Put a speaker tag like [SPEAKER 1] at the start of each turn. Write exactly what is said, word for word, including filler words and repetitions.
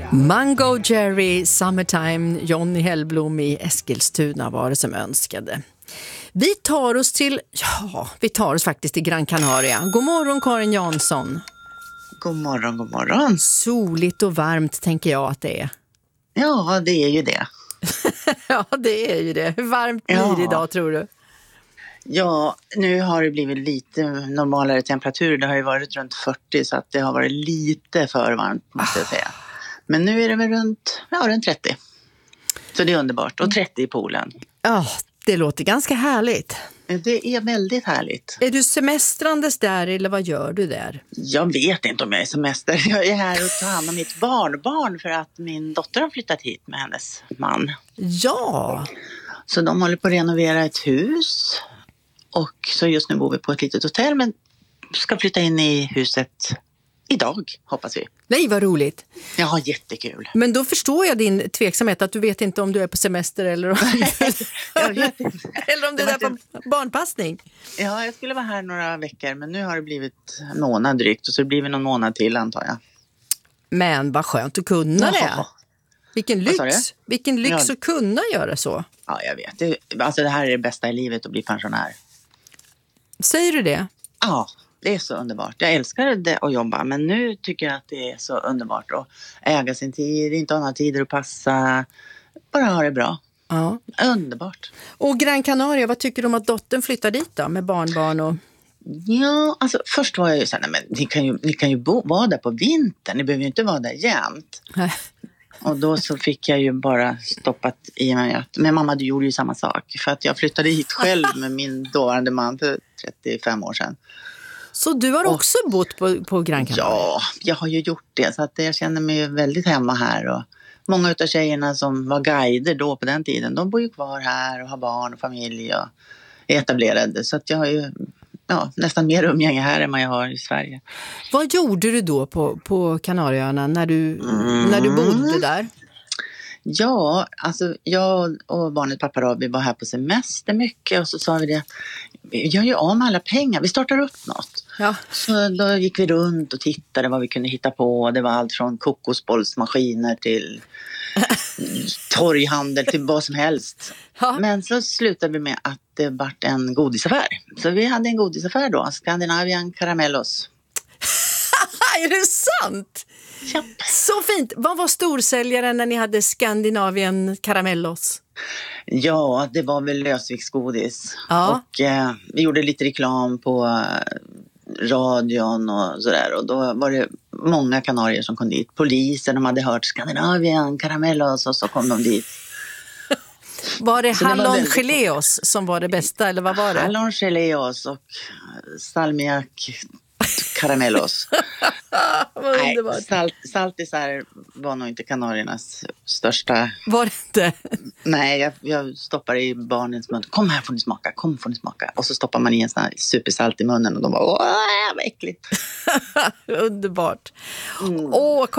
[SPEAKER 1] Mango Jerry, Summertime, Johnny Hellblom i Eskilstuna var det som önskade. Vi tar oss till, ja, vi tar oss faktiskt till Gran Canaria. God morgon Karin Jansson.
[SPEAKER 2] God morgon, god morgon.
[SPEAKER 1] Soligt och varmt tänker jag att det är.
[SPEAKER 2] Ja, det är ju det.
[SPEAKER 1] Ja, det är ju det. Hur varmt blir
[SPEAKER 2] ja.
[SPEAKER 1] det idag tror du?
[SPEAKER 2] Ja, nu har det blivit lite normalare temperatur. Det har ju varit runt fyrtio så att det har varit lite för varmt måste jag säga. Men nu är det väl runt, ja, runt trettio. Så det är underbart. Och trettio i poolen.
[SPEAKER 1] Ja, det låter ganska härligt.
[SPEAKER 2] Det är väldigt härligt.
[SPEAKER 1] Är du semestrandes där eller vad gör du där?
[SPEAKER 2] Jag vet inte om jag är semester. Jag är här och tar hand om mitt barnbarn för att min dotter har flyttat hit med hennes man.
[SPEAKER 1] Ja!
[SPEAKER 2] Så de håller på att renovera ett hus. Och så just nu bor vi på ett litet hotell men ska flytta in i huset idag, hoppas vi.
[SPEAKER 1] Nej, vad roligt.
[SPEAKER 2] Ja, jättekul.
[SPEAKER 1] Men då förstår jag din tveksamhet att du vet inte om du är på semester eller om du,
[SPEAKER 2] jag vet inte.
[SPEAKER 1] eller om du är på barnpassning.
[SPEAKER 2] Ja, jag skulle vara här några veckor men nu har det blivit en månad drygt och så blir det någon månad till antar jag.
[SPEAKER 1] Men vad skönt att kunna det.
[SPEAKER 2] Jaha.
[SPEAKER 1] Vilken lyx. Vilken lyx
[SPEAKER 2] Ja.
[SPEAKER 1] att kunna göra så.
[SPEAKER 2] Ja, jag vet. Det, alltså det här är det bästa i livet att bli pensionär.
[SPEAKER 1] Säger du det?
[SPEAKER 2] Ja, det är så underbart. Jag älskar det att jobba men nu tycker jag att det är så underbart att äga sin tid, inte ha några tider att passa, bara ha det bra.
[SPEAKER 1] Ja.
[SPEAKER 2] Underbart.
[SPEAKER 1] Och Gran Canaria, vad tycker du om att dottern flyttar dit då med barnbarn och...
[SPEAKER 2] Ja, alltså först var jag ju så här, nej, men ni kan ju, ni kan ju bo, vara där på vintern, ni behöver ju inte vara där jämt. Och då så fick jag ju bara stoppat i mig att, men mamma du gjorde ju samma sak. För att jag flyttade hit själv med min dåvarande man för trettiofem år sedan.
[SPEAKER 1] Så du har också och, bott på, på Gran Canaria?
[SPEAKER 2] Ja, jag har ju gjort det så att jag känner mig väldigt hemma här. Och många av tjejerna som var guider då på den tiden, de bor ju kvar här och har barn och familj och är etablerade. Så att jag har ju ja, nästan mer umgänge här än vad jag har i Sverige.
[SPEAKER 1] Vad gjorde du då på, på Kanarieöarna när du, mm. när du bodde där?
[SPEAKER 2] Ja, alltså jag och barnet pappa Rabi var här på semester mycket och så sa vi det, vi gör ju av med alla pengar, vi startar upp något.
[SPEAKER 1] Ja.
[SPEAKER 2] Så då gick vi runt och tittade vad vi kunde hitta på. Det var allt från kokosbollsmaskiner till torghandel till vad som helst. Ja. Men så slutade vi med att det vart en godisaffär. Så vi hade en godisaffär då, Scandinavian Caramellos.
[SPEAKER 1] Är det sant?
[SPEAKER 2] Ja.
[SPEAKER 1] Så fint. Vad var storsäljaren när ni hade Scandinavian Caramellos?
[SPEAKER 2] Ja, det var väl lösviktsgodis.
[SPEAKER 1] Ja.
[SPEAKER 2] Och eh, vi gjorde lite reklam på eh, radion och sådär. Och då var det många kanarier som kom dit. Polisen, de hade hört Scandinavian Caramellos och så kom de dit.
[SPEAKER 1] Var det hallongeléos som var det bästa eller vad var det?
[SPEAKER 2] Hallongeléos och salmiak Caramellos.
[SPEAKER 1] Vad underbart.
[SPEAKER 2] Nej, salt, saltisar var nog inte kanariernas största.
[SPEAKER 1] Var det inte?
[SPEAKER 2] Nej, jag, jag stoppar i barnens mun. Kom här får ni smaka, kom får ni smaka. Och så stoppar man i en sån här supersalt i munnen och de bara, åh, vad äckligt.
[SPEAKER 1] Underbart.
[SPEAKER 2] Mm.
[SPEAKER 1] Åh,